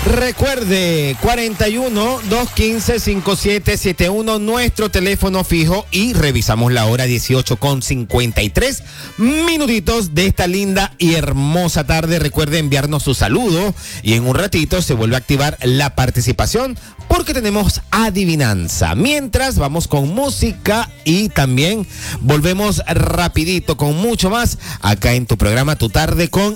Recuerde, 41-215-5771, nuestro teléfono fijo, y revisamos la hora 18:53 minutitos de esta linda y hermosa tarde. Recuerde enviarnos su saludo y en un ratito se vuelve a activar la participación porque tenemos adivinanza. Mientras vamos con música y también volvemos rapidito con mucho más acá en tu programa Tu Tarde con